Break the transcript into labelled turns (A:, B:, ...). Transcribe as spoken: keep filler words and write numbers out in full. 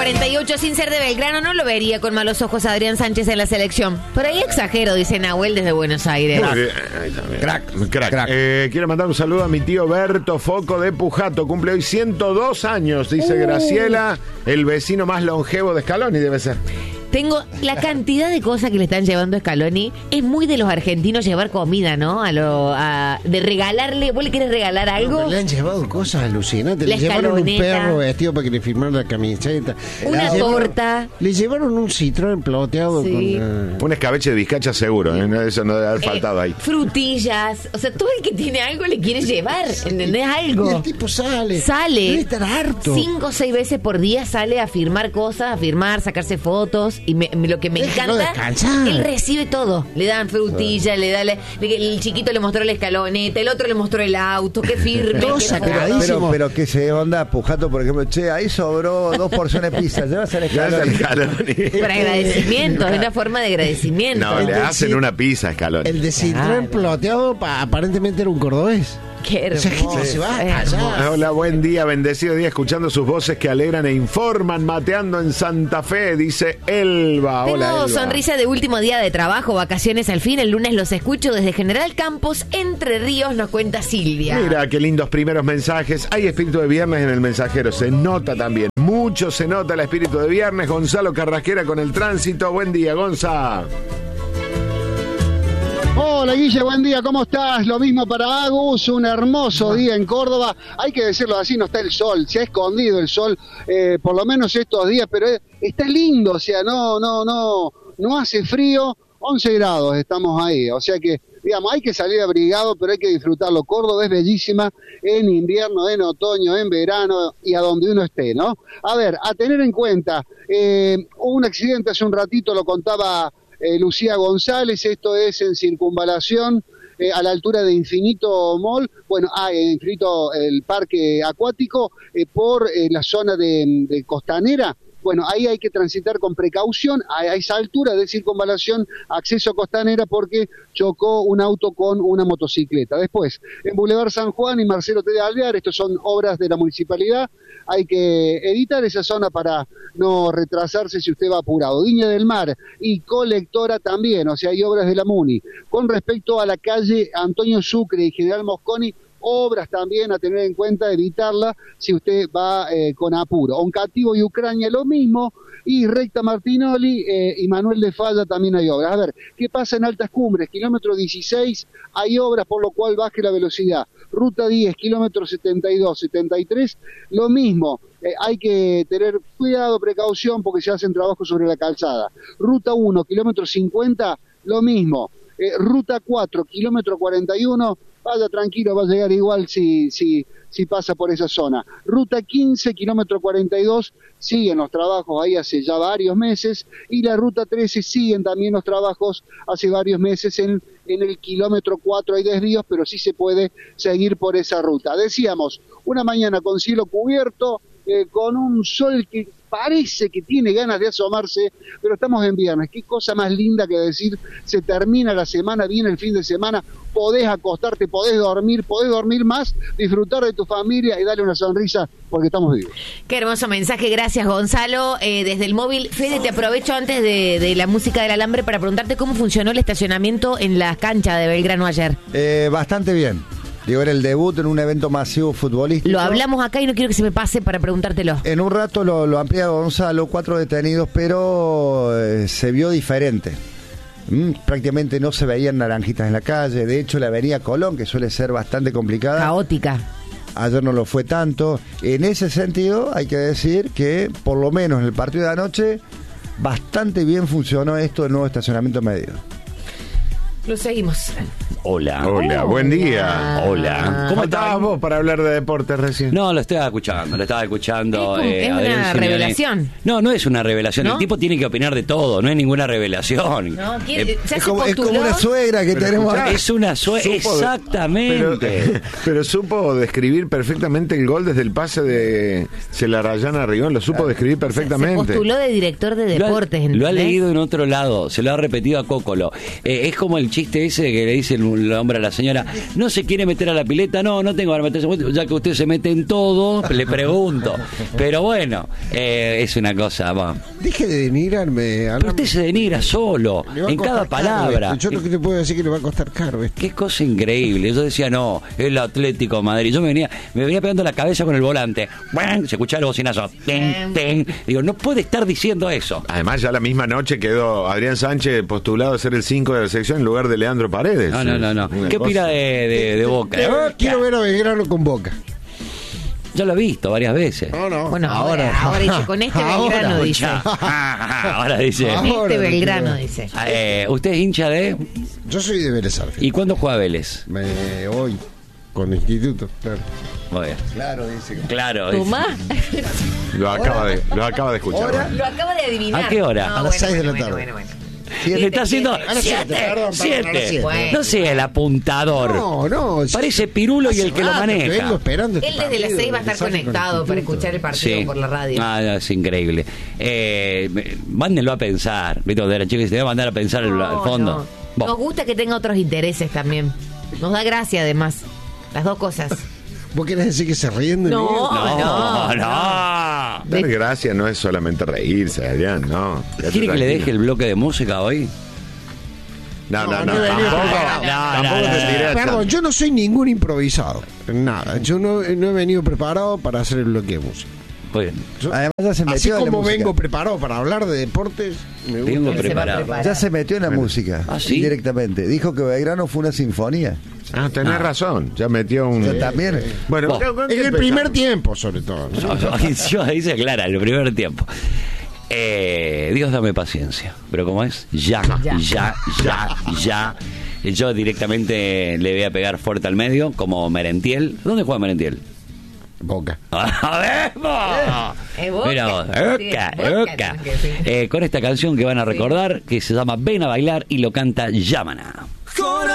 A: cuarenta y ocho, sin ser de Belgrano, no lo vería con malos ojos a Adrián Sánchez en la selección. Por ahí exagero, dice Nahuel desde Buenos Aires.
B: Crack, crack. crack. Eh, quiero mandar un saludo a mi tío Berto Foco de Pujato. Cumple hoy ciento dos años, dice uh. Graciela, el vecino más longevo de Scaloni debe ser.
A: Tengo la cantidad de cosas que le están llevando a Scaloni. Es muy de los argentinos llevar comida, ¿no? A lo a, de regalarle. ¿Vos le querés regalar algo?
C: No, le han llevado cosas alucinantes.
A: La
C: le llevaron un
A: escaloneta,
C: perro vestido para que le firmaran la camiseta.
A: Una
C: le
A: torta.
C: Llevaron, le llevaron un citrón ploteado
A: sí.
C: con... Uh...
B: Un escabeche de bizcacha seguro, ¿eh? Eso no debe haber faltado
A: eh,
B: ahí.
A: Frutillas. O sea, todo el que tiene algo le quiere llevar. ¿Entendés? Algo.
C: Y el tipo sale.
A: Sale.
C: Debe estar harto.
A: Cinco o seis veces por día sale a firmar cosas, a firmar, sacarse fotos. Y me, me, lo que me
C: Déjalo
A: encanta,
C: descansar.
A: Él recibe todo. Le dan frutilla, le da le, le, el chiquito le mostró la escaloneta, el otro le mostró el auto, qué firme.
C: Todo
A: qué
C: sacadísimo.
D: Pero, pero que se onda Pujato, por ejemplo, che, ahí sobró dos porciones de pizza, llevas al Scaloni.
A: Por agradecimiento, es una forma de agradecimiento.
B: No, le hacen una pizza a Scaloni.
C: El de citrón claro. ploteado pa, aparentemente era un cordobés.
A: Qué hermoso.
C: O sea, se va allá.
B: Hola, buen día, bendecido día, escuchando sus voces que alegran e informan, mateando en Santa Fe, dice Elba.
A: Tengo
B: Hola, Elba.
A: Sonrisa de último día de trabajo, vacaciones al fin, el lunes los escucho desde General Campos, Entre Ríos, nos cuenta Silvia.
B: Mira, qué lindos primeros mensajes. Hay espíritu de viernes en el mensajero, se nota también. Mucho se nota el espíritu de viernes. Gonzalo Carrasquera con el tránsito. Buen día, Gonza.
E: Hola Guille, buen día, ¿cómo estás? Lo mismo para Agus, un hermoso día en Córdoba. Hay que decirlo así, no está el sol, se ha escondido el sol, eh, por lo menos estos días, pero está lindo, o sea, no, no, no, no hace frío, once grados estamos ahí, o sea que, digamos, hay que salir abrigado, pero hay que disfrutarlo. Córdoba es bellísima en invierno, en otoño, en verano y a donde uno esté, ¿no? A ver, a tener en cuenta, eh, hubo un accidente hace un ratito, lo contaba Eh, Lucía González, esto es en Circunvalación, eh, a la altura de Infinito Mall, bueno, ah, Infinito, el parque acuático, eh, por eh, la zona de, de Costanera. Bueno, ahí hay que transitar con precaución, a esa altura de Circunvalación, acceso a Costanera, porque chocó un auto con una motocicleta. Después, en Boulevard San Juan y Marcelo T. de Alvear, estos son obras de la municipalidad, hay que evitar esa zona para no retrasarse si usted va apurado. Viña del Mar y Colectora también, o sea, hay obras de la MUNI. Con respecto a la calle Antonio Sucre y General Mosconi, obras también a tener en cuenta, evitarla si usted va eh, con apuro. Oncativo y Ucrania lo mismo, y Recta Martinoli eh, y Manuel de Falla también hay obras. A ver, ¿qué pasa en Altas Cumbres? Kilómetro dieciséis, hay obras por lo cual baje la velocidad. Ruta diez, kilómetro setenta y dos, setenta y tres, lo mismo. Eh, hay que tener cuidado, precaución, porque se hacen trabajos sobre la calzada. Ruta uno, kilómetro cincuenta, lo mismo. Eh, ruta cuatro, kilómetro cuarenta y uno, vaya tranquilo, va a llegar igual si, si, si pasa por esa zona. Ruta quince, kilómetro cuarenta y dos, siguen los trabajos ahí hace ya varios meses, y la ruta trece siguen también los trabajos hace varios meses en, en el kilómetro cuatro, hay desvíos, pero sí se puede seguir por esa ruta. Decíamos, una mañana con cielo cubierto, eh, con un sol que parece que tiene ganas de asomarse, pero estamos en viernes. Qué cosa más linda que decir, se termina la semana, viene el fin de semana, podés acostarte, podés dormir, podés dormir más, disfrutar de tu familia y darle una sonrisa porque estamos vivos.
A: Qué hermoso mensaje, gracias Gonzalo. Eh, desde el móvil, Fede, te aprovecho antes de, de la música del alambre para preguntarte cómo funcionó el estacionamiento en la cancha de Belgrano ayer.
D: Eh, bastante bien. Digo, era el debut en un evento masivo futbolístico.
A: Lo hablamos acá y no quiero que se me pase para preguntártelo.
D: En un rato lo, lo amplía Gonzalo, cuatro detenidos, pero eh, se vio diferente. Mm, prácticamente no se veían naranjitas en la calle. De hecho, la avenida Colón, que suele ser bastante complicada,
A: caótica,
D: ayer no lo fue tanto. En ese sentido, hay que decir que, por lo menos en el partido de anoche, bastante bien funcionó esto del nuevo estacionamiento medido.
A: Lo seguimos.
F: Hola.
B: Hola, buen día.
F: Hola.
B: ¿Cómo estabas vos para hablar de deportes recién?
F: No, lo estaba escuchando, lo estaba escuchando.
A: Es,
F: eh,
A: es una revelación.
F: No, no es una revelación.
A: ¿No?
F: El tipo tiene que opinar de todo, no es ninguna revelación.
A: No, ¿quiere,
F: eh,
A: se
D: es, como, es como una suegra que
B: pero
D: tenemos acá.
F: Es una suegra, exactamente.
B: Pero, pero supo describir perfectamente el gol desde el pase de Celarayana Rigón, lo supo describir perfectamente.
A: Se postuló de director de deportes.
F: Lo ha, lo ha leído en otro lado, se lo ha repetido a Cócolo. Eh, es como el chiste ese que le dicen un hombre a la señora, ¿no se quiere meter a la pileta? No, no tengo para meterse, ya que usted se mete en todo, le pregunto. Pero bueno, eh, es una cosa, va.
C: Deje de denigrarme.
F: Pero usted se denigra solo, en cada palabra.
C: Yo lo que te puedo decir que le va a costar caro esto.
F: Qué cosa increíble. Yo decía, no, el Atlético de Madrid. Yo me venía, me venía pegando la cabeza con el volante. ¡Bang! Se escuchaba el bocinazo. ¡Ten, ten! Digo, no puede estar diciendo eso.
B: Además, ya la misma noche quedó Adrián Sánchez postulado a ser el cinco de la sección en lugar de Leandro Paredes.
F: No, no, no, no.
B: Una
F: ¿Qué
B: cosa.
F: opina de, de, de Boca?
C: Eh, Quiero ver a Belgrano con Boca.
F: Yo lo he visto varias veces.
C: No, no.
A: Bueno, ahora, ahora dice, con este
C: Ahora,
A: Belgrano dice.
F: Ahora dice.
A: Con este
C: Ahora,
A: Belgrano
C: dice.
A: dice.
F: Eh, ¿Usted es hincha de?
C: Yo soy de Vélez Sarsfield.
F: ¿Y cuándo juega Vélez?
C: Me voy con instituto, claro.
F: Muy bien.
D: Claro, dice.
F: Claro.
A: Tomá.
B: Lo acaba de, lo acaba de escuchar.
D: Ahora-
A: Lo acaba de adivinar.
F: ¿A qué hora?
A: No,
C: A las
A: bueno,
C: seis de la
A: bueno,
C: tarde.
A: bueno, bueno, bueno.
F: Le está haciendo
C: A las
F: siete,
C: siete, perdón, perdón, a las
F: siete.
C: siete.
A: Bueno.
F: No sea el apuntador.
C: No, no.
F: Parece Pirulo y el que lo
C: Hace rato que
F: maneja.
C: vengo esperando este
A: Él desde las
C: partido,
A: seis va a estar
C: que salga con
A: conectado para
C: instituto.
A: escuchar el partido
F: Sí.
A: por la radio.
F: Ah, es increíble. Eh, me- mándenlo a pensar. ¿Viste? Cuando era chico, se te va a mandar a pensar el,
A: No,
F: al fondo.
A: no.
F: Vos.
A: Nos gusta que tenga otros intereses también. Nos da gracia además. Las dos cosas.
C: ¿Vos querés decir que se ríen de mí?
A: No,
F: No,
A: no,
F: no.
B: Dar gracia no es solamente reírse, Adrián, no. Quédate
F: ¿Quiere que le
B: tranquilo.
F: deje el bloque de música hoy?
B: No, no, no,
C: No, no,
B: tampoco,
C: no,
F: no,
B: tampoco
F: no,
B: te
F: no.
B: tiré a
C: Perdón,
B: chan-
C: yo no soy ningún improvisado. Nada. Yo no, no he venido preparado para hacer el bloque de música.
F: Muy bien.
C: Yo-
D: Además ya se
C: así
D: metió en la
C: como
D: música.
C: vengo preparado para hablar de deportes, me gusta.
F: Tengo
A: Él se va a
F: preparado.
A: preparar.
D: Ya se metió en la música.
F: ¿Ah, sí?
D: Directamente. Dijo que Belgrano fue una sinfonía.
B: Ah, tenés razón. Ya metió un.
D: Yo también.
B: Bueno,
F: Vos.
B: ¿con- con qué
C: En el
B: empezamos?
C: primer tiempo, sobre todo. ¿no?
F: No, no, encima dice clara, el primer tiempo. Eh, Dios dame paciencia. Pero ¿cómo es? Ya,
A: Ya.
F: ya, ya, ya. Yo directamente le voy a pegar fuerte al medio, como Merentiel. ¿Dónde juega Merentiel?
C: Boca.
F: ¡A ver, vos!
A: Es Boca.
F: Mira vos,
A: Sí,
F: Boca,
A: Boca,
F: Boca.
A: tenés que decir.
F: Eh, con esta canción que van a recordar, que se llama Ven a bailar y lo canta Yamana.